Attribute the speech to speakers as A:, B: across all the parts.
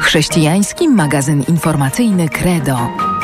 A: Chrześcijański magazyn informacyjny Credo.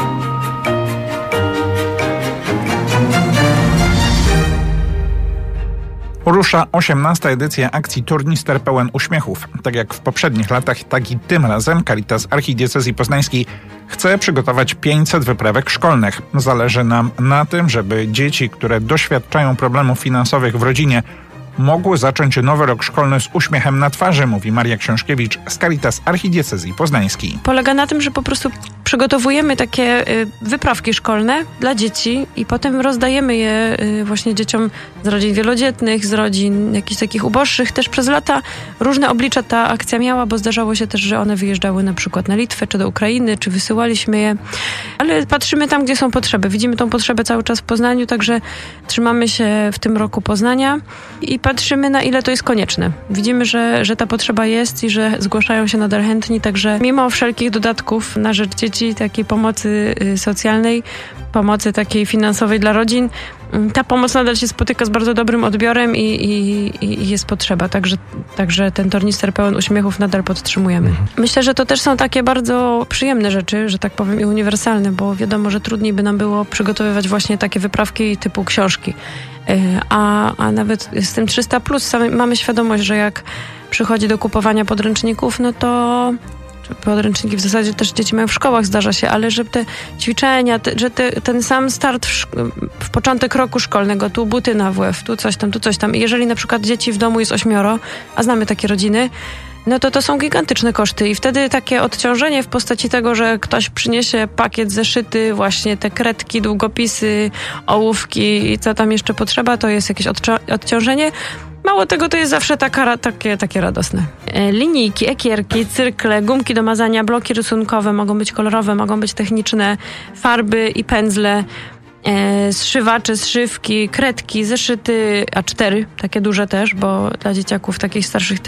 B: Rusza 18. edycja akcji Turnister pełen uśmiechów. Tak jak w poprzednich latach, tak i tym razem Caritas Archidiecezji Poznańskiej chce przygotować 500 wyprawek szkolnych. Zależy nam na tym, żeby dzieci, które doświadczają problemów finansowych w rodzinie, mogły zacząć nowy rok szkolny z uśmiechem na twarzy, mówi Maria Książkiewicz z Caritas Archidiecezji Poznańskiej.
C: Polega na tym, że po prostu przygotowujemy takie wyprawki szkolne dla dzieci i potem rozdajemy je właśnie dzieciom z rodzin wielodzietnych, z rodzin jakichś takich uboższych. Też przez lata różne oblicza ta akcja miała, bo zdarzało się też, że one wyjeżdżały na przykład na Litwę, czy do Ukrainy, czy wysyłaliśmy je. Ale patrzymy tam, gdzie są potrzeby. Widzimy tą potrzebę cały czas w Poznaniu, także trzymamy się w tym roku Poznania i patrzymy, na ile to jest konieczne. Widzimy, że ta potrzeba jest i że zgłaszają się nadal chętni, także mimo wszelkich dodatków na rzecz dzieci, takiej pomocy socjalnej, pomocy takiej finansowej dla rodzin, ta pomoc nadal się spotyka z bardzo dobrym odbiorem i jest potrzeba. Także ten tornister pełen uśmiechów nadal podtrzymujemy. Myślę, że to też są takie bardzo przyjemne rzeczy, że tak powiem, i uniwersalne, bo wiadomo, że trudniej by nam było przygotowywać właśnie takie wyprawki typu książki. A nawet z tym 300+, mamy świadomość, że jak przychodzi do kupowania podręczników, no to podręczniki w zasadzie też dzieci mają w szkołach, zdarza się, ale że te ćwiczenia, ten sam start w początek roku szkolnego, tu buty na WF, tu coś tam. I jeżeli na przykład dzieci w domu jest 8, a znamy takie rodziny, no to są gigantyczne koszty i wtedy takie odciążenie w postaci tego, że ktoś przyniesie pakiet zeszyty, właśnie te kredki, długopisy, ołówki i co tam jeszcze potrzeba, to jest jakieś odciążenie. Mało tego, to jest zawsze takie radosne. Linijki, ekierki, cyrkle, gumki do mazania, bloki rysunkowe, mogą być kolorowe, mogą być techniczne, farby i pędzle, zszywacze, zszywki, kredki, zeszyty A4, takie duże też, bo dla dzieciaków takich starszych